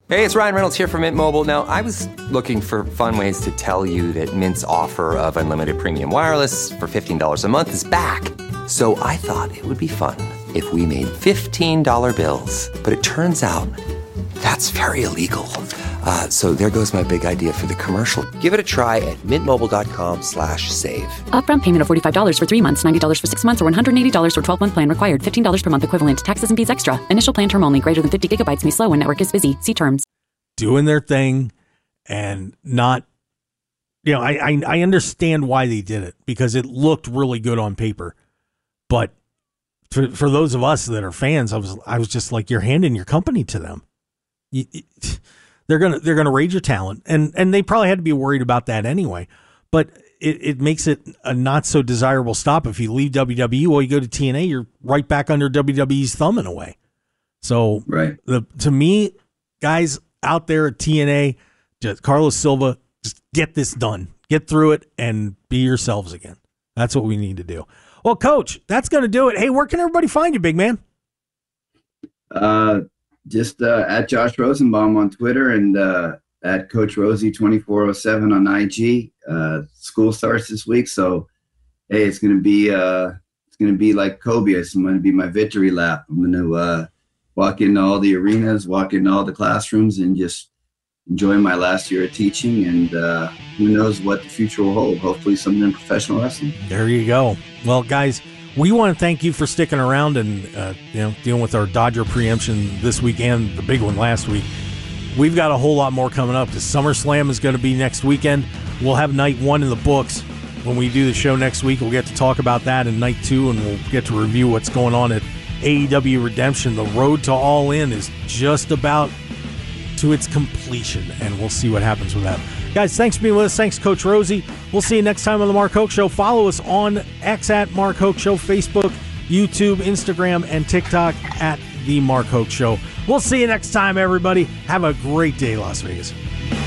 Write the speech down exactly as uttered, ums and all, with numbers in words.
Hey, it's Ryan Reynolds here from Mint Mobile. Now, I was looking for fun ways to tell you that Mint's offer of unlimited premium wireless for fifteen dollars a month is back. So I thought it would be fun if we made fifteen dollar bills. But it turns out that's very illegal. Uh, so there goes my big idea for the commercial. Give it a try at mintmobile.com slash save. Upfront payment of forty-five dollars for three months, ninety dollars for six months, or one hundred eighty dollars for twelve-month plan required. fifteen dollars per month equivalent. Taxes and fees extra. Initial plan term only. Greater than fifty gigabytes may slow when network is busy. See terms. Doing their thing and not, you know, I, I, I understand why they did it because it looked really good on paper. But for, for those of us that are fans, I was I was just like, you're handing your company to them. You, it, they're gonna they're gonna raid your talent, and and they probably had to be worried about that anyway. But it, it makes it a not so desirable stop if you leave W W E. Well, you go to T N A, you're right back under W W E's thumb in a way. So right. the to me, guys out there at T N A, just Carlos Silva, just get this done, get through it, and be yourselves again. That's what we need to do. Well, Coach, that's going to do it. Hey, where can everybody find you, big man? Uh, just uh, at Josh Rosenbaum on Twitter and uh, at Coach Rosie twenty-four oh seven on I G. Uh, school starts this week, so hey, it's going to be uh, it's going to be like Kobe. It's going to be my victory lap. I'm going to uh, walk into all the arenas, walk into all the classrooms, and just enjoy my last year of teaching. And uh, who knows what the future will hold? Hopefully, something in professional wrestling. There you go. Well, guys, we want to thank you for sticking around and uh, you know dealing with our Dodger preemption this week and the big one last week. We've got a whole lot more coming up because SummerSlam is going to be next weekend. We'll have night one in the books. When we do the show next week, we'll get to talk about that in night two, and we'll get to review what's going on at A E W Redemption. The road to All In is just about to its completion, and we'll see what happens with that. Guys, thanks for being with us. Thanks, Coach Rosie. We'll see you next time on The Mark Hoke Show. Follow us on X at Mark Hoke Show, Facebook, YouTube, Instagram, and TikTok at The Mark Hoke Show. We'll see you next time, everybody. Have a great day, Las Vegas.